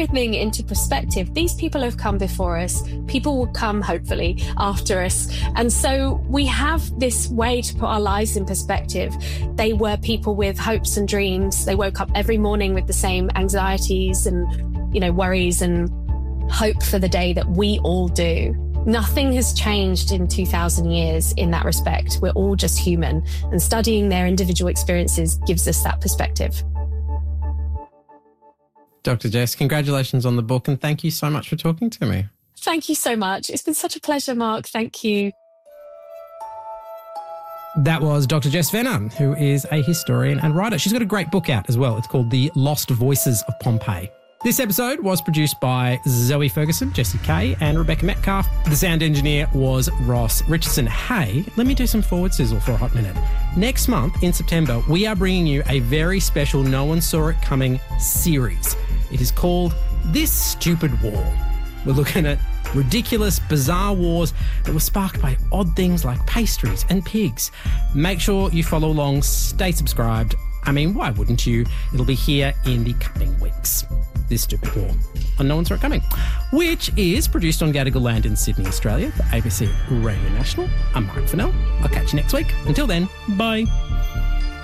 everything into perspective, these people have come before us. People will come, hopefully, after us. And so we have this way to put our lives in perspective. They were people with hopes and dreams. They woke up every morning with the same anxieties and, worries and hope for the day that we all do. Nothing has changed in 2,000 years in that respect. We're all just human, and studying their individual experiences gives us that perspective. Dr. Jess, congratulations on the book, and thank you so much for talking to me. Thank you so much. It's been such a pleasure, Mark. Thank you. That was Dr. Jess Venner, who is a historian and writer. She's got a great book out as well. It's called The Lost Voices of Pompeii. This episode was produced by Zoe Ferguson, Jessie Kay and Rebecca Metcalf. The sound engineer was Ross Richardson. Hey, let me do some forward sizzle for a hot minute. Next month in September, we are bringing you a very special No One Saw It Coming series. It is called This Stupid War. We're looking at ridiculous, bizarre wars that were sparked by odd things like pastries and pigs. Make sure you follow along, stay subscribed. I mean, why wouldn't you? It'll be here in the coming weeks. This Stupid War on No One Saw It Coming, which is produced on Gadigal land in Sydney, Australia for ABC Radio National. I'm Mark Fennell. I'll catch you next week. Until then, bye.